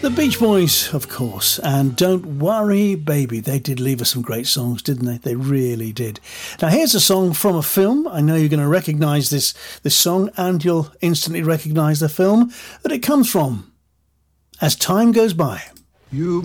The Beach Boys, of course, and Don't Worry Baby. They did leave us some great songs, didn't they? They really did. Now here's a song from a film. I know you're going to recognise this song, and you'll instantly recognise the film that it comes from. As Time Goes By. You